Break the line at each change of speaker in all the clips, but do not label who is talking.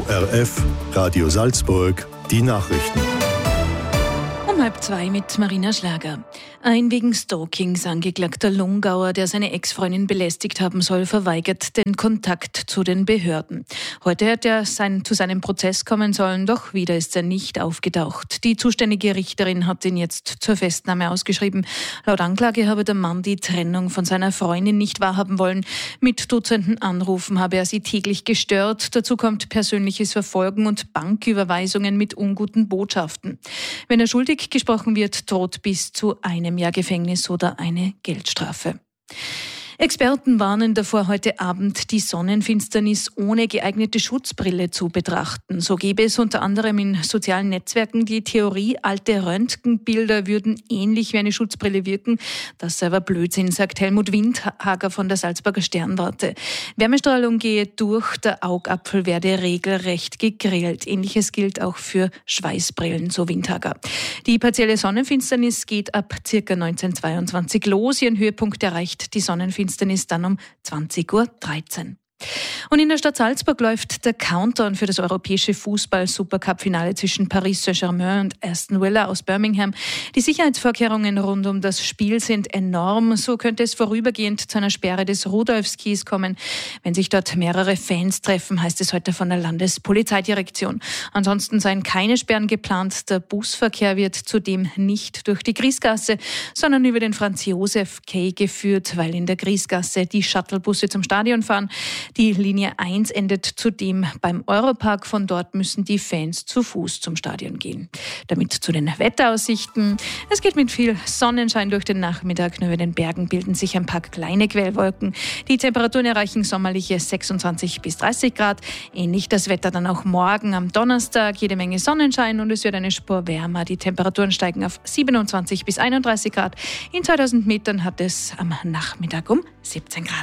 ORF, Radio Salzburg, die Nachrichten.
Um 1:30 mit Marina Schlager. Ein wegen Stalkings angeklagter Lungauer, der seine Ex-Freundin belästigt haben soll, verweigert den Kontakt zu den Behörden. Heute hätte er zu seinem Prozess kommen sollen, doch wieder ist er nicht aufgetaucht. Die zuständige Richterin hat ihn jetzt zur Festnahme ausgeschrieben. Laut Anklage habe der Mann die Trennung von seiner Freundin nicht wahrhaben wollen. Mit Dutzenden Anrufen habe er sie täglich gestört. Dazu kommt persönliches Verfolgen und Banküberweisungen mit unguten Botschaften. Wenn er schuldig gesprochen wird, droht bis zu 1 Jahr Gefängnis oder eine Geldstrafe. Experten warnen davor, heute Abend die Sonnenfinsternis ohne geeignete Schutzbrille zu betrachten. So gäbe es unter anderem in sozialen Netzwerken die Theorie, alte Röntgenbilder würden ähnlich wie eine Schutzbrille wirken. Das sei aber Blödsinn, sagt Helmut Windhager von der Salzburger Sternwarte. Wärmestrahlung gehe durch, der Augapfel werde regelrecht gegrillt. Ähnliches gilt auch für Schweißbrillen, so Windhager. Die partielle Sonnenfinsternis geht ab ca. 1922 los. Ihren Höhepunkt erreicht die Sonnenfinsternis dann um 20:13 Uhr. Und in der Stadt Salzburg läuft der Countdown für das europäische Fußball-Supercup-Finale zwischen Paris Saint-Germain und Aston Villa aus Birmingham. Die Sicherheitsvorkehrungen rund um das Spiel sind enorm. So könnte es vorübergehend zu einer Sperre des Rudolfskis kommen. Wenn sich dort mehrere Fans treffen, heißt es heute von der Landespolizeidirektion. Ansonsten seien keine Sperren geplant. Der Busverkehr wird zudem nicht durch die Griesgasse, sondern über den Franz-Josef-Quai geführt, weil in der Griesgasse die Shuttlebusse zum Stadion fahren. Die Linie 1 endet zudem beim Europark. Von dort müssen die Fans zu Fuß zum Stadion gehen. Damit zu den Wetteraussichten. Es geht mit viel Sonnenschein durch den Nachmittag. Nur über den Bergen bilden sich ein paar kleine Quellwolken. Die Temperaturen erreichen sommerliche 26 bis 30 Grad. Ähnlich das Wetter dann auch morgen am Donnerstag. Jede Menge Sonnenschein und es wird eine Spur wärmer. Die Temperaturen steigen auf 27 bis 31 Grad. In 2000 Metern hat es am Nachmittag um 17 Grad.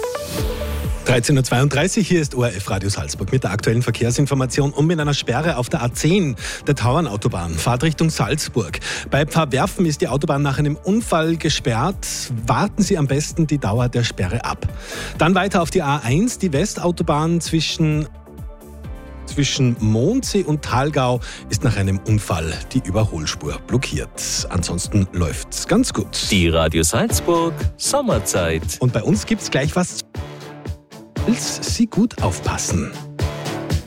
13:32 Uhr, hier ist ORF Radio Salzburg mit der aktuellen Verkehrsinformation und mit einer Sperre auf der A10, der Tauernautobahn, Fahrtrichtung Salzburg. Bei Pfarrwerfen ist die Autobahn nach einem Unfall gesperrt. Warten Sie am besten die Dauer der Sperre ab. Dann weiter auf die A1, die Westautobahn zwischen Mondsee und Thalgau ist nach einem Unfall die Überholspur blockiert. Ansonsten läuft's ganz gut.
Die Radio Salzburg Sommerzeit.
Und bei uns gibt's gleich was. Sie gut aufpassen.